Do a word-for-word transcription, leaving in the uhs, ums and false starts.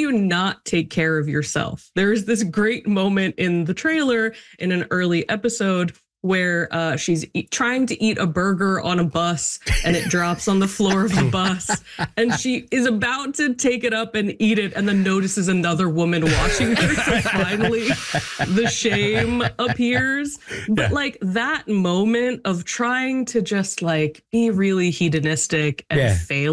you not take care of yourself? There is this great moment in the trailer in an early episode where uh, she's e- trying to eat a burger on a bus and it drops on the floor of the bus. And she is about to take it up and eat it and then notices another woman watching her. So finally, the shame appears. But Yeah. like that moment of trying to just like be really hedonistic and Yeah. fail